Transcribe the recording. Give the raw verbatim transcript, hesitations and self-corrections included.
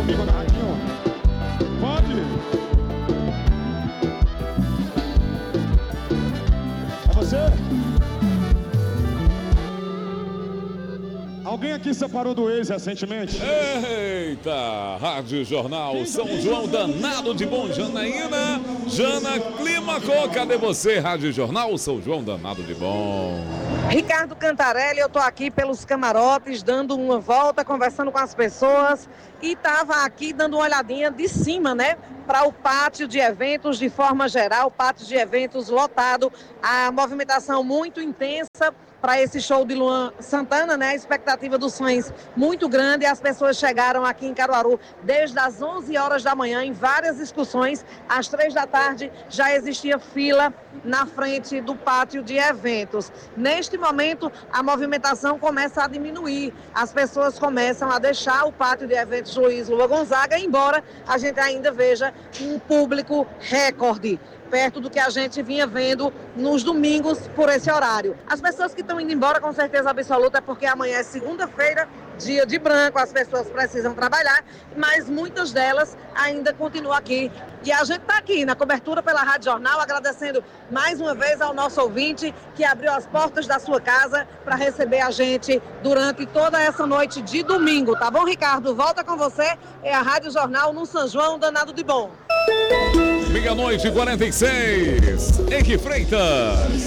amigo da Radinho. Pode. É você? Alguém aqui separou do ex recentemente? Eita! Rádio Jornal São João danado de bom. Janaína, Jana Climacô, cadê você? Rádio Jornal São João danado de bom. Ricardo Cantarelli, eu tô aqui pelos camarotes, dando uma volta, conversando com as pessoas e tava aqui dando uma olhadinha de cima, né, para o pátio de eventos de forma geral, pátio de eventos lotado, a movimentação muito intensa para esse show de Luan Santana, né? A expectativa dos fãs muito grande. As pessoas chegaram aqui em Caruaru desde as onze horas da manhã em várias excursões. Às três da tarde já existia fila na frente do pátio de eventos. Neste momento, a movimentação começa a diminuir. As pessoas começam a deixar o pátio de eventos Luiz Lua Gonzaga, embora a gente ainda veja um público recorde, perto do que a gente vinha vendo nos domingos por esse horário. As pessoas que estão indo embora, com certeza absoluta, é porque amanhã é segunda-feira, dia de branco, as pessoas precisam trabalhar, mas muitas delas ainda continuam aqui. E a gente está aqui na cobertura pela Rádio Jornal, agradecendo mais uma vez ao nosso ouvinte que abriu as portas da sua casa para receber a gente durante toda essa noite de domingo. Tá bom, Ricardo? Volta com você, é a Rádio Jornal no São João danado de bom. Meia-noite e quarenta e seis. Henrique Freitas.